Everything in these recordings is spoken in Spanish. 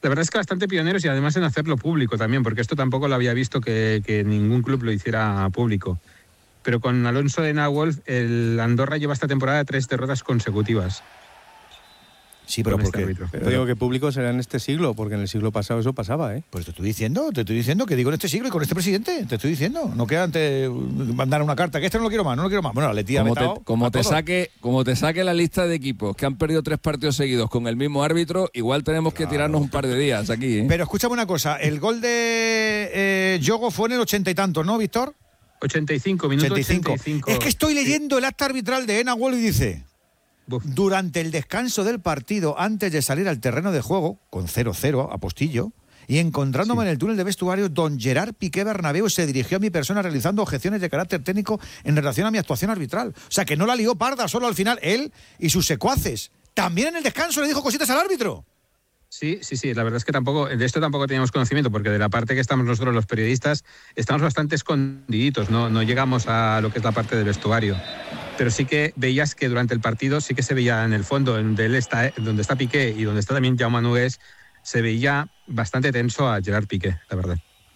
La verdad es que bastante pioneros y además en hacerlo público también, porque esto tampoco lo había visto que ningún club lo hiciera público. Pero con Alonso de Nawolf, el Andorra lleva esta temporada 3 derrotas consecutivas. Sí, pero porque pero digo que público será en este siglo, porque en el siglo pasado eso pasaba, ¿eh? Pues te estoy diciendo que digo en este siglo y con este presidente, te estoy diciendo. No queda antes mandar una carta, que este no lo quiero más. Bueno, la Leti ha vetado como te saque la lista de equipos que han perdido 3 partidos seguidos con el mismo árbitro, igual tenemos que tirarnos un par de días aquí, ¿eh? Pero escúchame una cosa, el gol de Yogo fue en el 80 y tantos, ¿no, Víctor? 85, minuto 85. Es que estoy leyendo el acta arbitral de Nawolf y dice: durante el descanso del partido, antes de salir al terreno de juego, con 0-0 a postillo, y encontrándome en el túnel de vestuario, don Gerard Piqué Bernabéu se dirigió a mi persona realizando objeciones de carácter técnico en relación a mi actuación arbitral. O sea, que no la lió parda, solo al final él y sus secuaces. También en el descanso le dijo cositas al árbitro. Sí, la verdad es que de esto tampoco teníamos conocimiento, porque de la parte que estamos nosotros los periodistas estamos bastante escondiditos, no llegamos a lo que es la parte del vestuario. Pero sí que veías que durante el partido sí que se veía en el fondo, donde está Piqué y donde está también Jaume Nogués, se veía bastante tenso a Gerard Piqué, la verdad.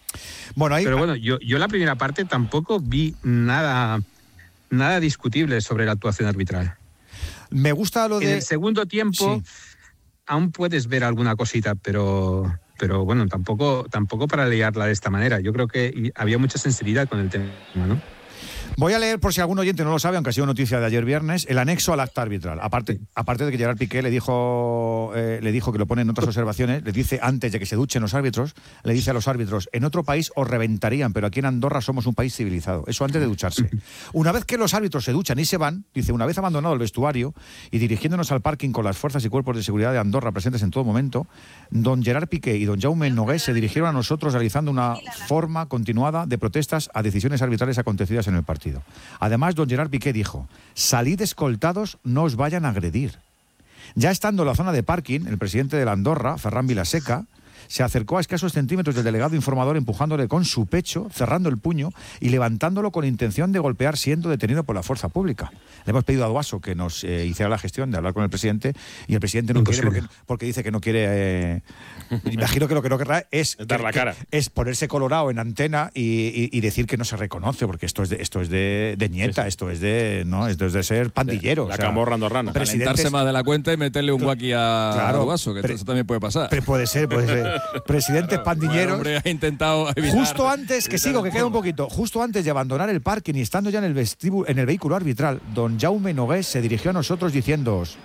Pero bueno, yo en la primera parte tampoco vi nada discutible sobre la actuación arbitral. Me gusta lo de... En el segundo tiempo... Sí. Aún puedes ver alguna cosita, pero bueno, tampoco para liarla de esta manera. Yo creo que había mucha sensibilidad con el tema, ¿no? Voy a leer, por si algún oyente no lo sabe, aunque ha sido noticia de ayer viernes, el anexo al acta arbitral. Aparte de que Gerard Piqué le dijo que lo pone en otras observaciones, le dice, antes de que se duchen los árbitros, le dice a los árbitros: en otro país os reventarían, pero aquí en Andorra somos un país civilizado. Eso antes de ducharse. Una vez que los árbitros se duchan y se van, dice, una vez abandonado el vestuario y dirigiéndonos al parking con las fuerzas y cuerpos de seguridad de Andorra presentes en todo momento, don Gerard Piqué y don Jaume Nogués se dirigieron a nosotros realizando una forma continuada de protestas a decisiones arbitrales acontecidas en el partido. Además, don Gerard Piqué dijo: salid escoltados, no os vayan a agredir. Ya estando en la zona de parking, el presidente de la Andorra, Ferran Vilaseca, se acercó a escasos centímetros del delegado informador empujándole con su pecho, cerrando el puño y levantándolo con intención de golpear, siendo detenido por la fuerza pública. Le hemos pedido a Duaso que nos hiciera la gestión de hablar con el presidente y el presidente no quiere porque dice que no quiere... imagino que lo que no querrá es dar la cara. Es ponerse colorado en antena y decir que no se reconoce, porque esto es de nieta, esto es de ser pandillero. La camorra andorrana. Calentarse más de la cuenta y meterle un guaki a Duaso, que eso también puede pasar. Puede ser. Presidentes pandilleros. Bueno, hombre, ha intentado evitar, justo antes, que queda un poquito, justo antes de abandonar el parking y estando ya en el vehículo arbitral, don Jaume Nogués se dirigió a nosotros diciéndonos: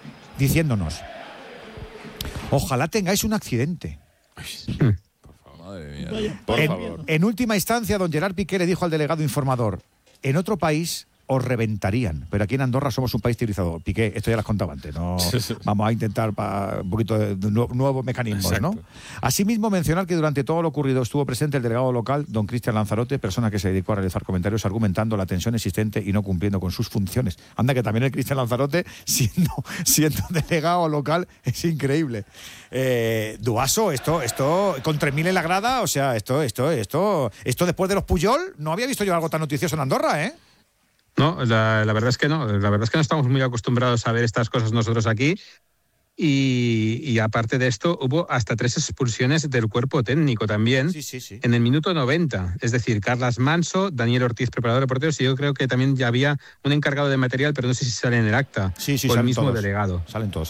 ojalá tengáis un accidente. Por favor, madre mía. Por favor. En última instancia, don Gerard Piqué le dijo al delegado informador: en otro país os reventarían, pero aquí en Andorra somos un país civilizado. Piqué, esto ya lo has contado antes, ¿no? Vamos a intentar un poquito de nuevos mecanismos. Exacto. ¿No? Asimismo, mencionar que durante todo lo ocurrido estuvo presente el delegado local, don Cristian Lanzarote, persona que se dedicó a realizar comentarios argumentando la tensión existente y no cumpliendo con sus funciones. Anda, que también el Cristian Lanzarote, siendo delegado local, es increíble. Duaso, esto con 3.000 en la grada, o sea, esto después de los Puyol, no había visto yo algo tan noticioso en Andorra, ¿eh? No, la verdad es que no. La verdad es que no estamos muy acostumbrados a ver estas cosas nosotros aquí. Y aparte de esto, hubo hasta 3 expulsiones del cuerpo técnico también. Sí. En el minuto 90. Es decir, Carlas Manso, Daniel Ortiz, preparador de porteros, y yo creo que también ya había un encargado de material, pero no sé si sale en el acta. Sí, o el mismo todos. delegado. Salen todos.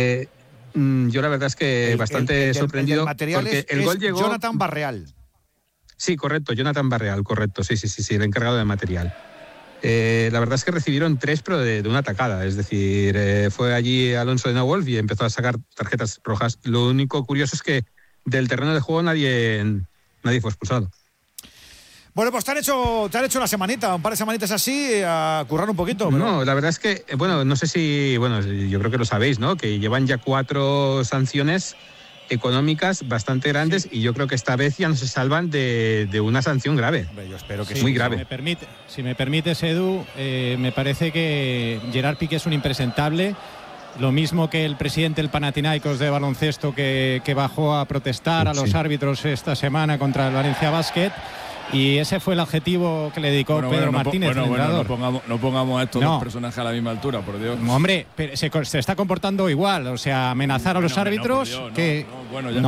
Yo la verdad es que bastante sorprendido. El material porque el gol llegó... Jonathan Barreal. Sí, correcto, Jonathan Barreal, correcto. Sí, el encargado de material. La verdad es que recibieron 3, pero de una tacada. Es decir, fue allí Alonso de Nawolf y empezó a sacar tarjetas rojas. Lo único curioso es que del terreno de juego nadie fue expulsado. Bueno, pues te han hecho la semanita, un par de semanitas así, a currar un poquito. Pero... No, la verdad es que, no sé si, yo creo que lo sabéis, ¿no? Que llevan ya 4 sanciones económicas bastante grandes y yo creo que esta vez ya no se salvan de una sanción grave. Yo espero que sí, muy grave. Si me permites, Edu, me parece que Gerard Piqué es un impresentable. Lo mismo que el presidente del Panathinaikos de baloncesto que bajó a protestar a los árbitros esta semana contra el Valencia Basket. Y ese fue el adjetivo que le dedicó Pedro Martínez, el entrenador. No pongamos a estos dos personajes a la misma altura, por Dios. Hombre, pero se está comportando igual. O sea, amenazar a los árbitros. No, por Dios,